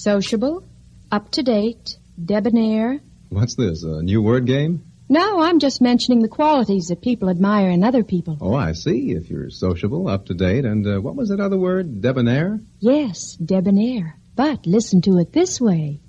Sociable, up-to-date, debonair. What's this, a new word game? No, I'm just mentioning the qualities that people admire in other people. Oh, I see. If you're sociable, up-to-date, and what was that other word, debonair? Yes, debonair. But listen to it this way.